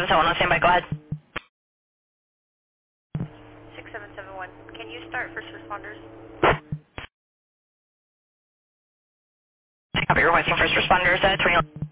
6771 on standby. Go ahead. 6771. Can you start first responders? Copy. Requesting first responders at 20.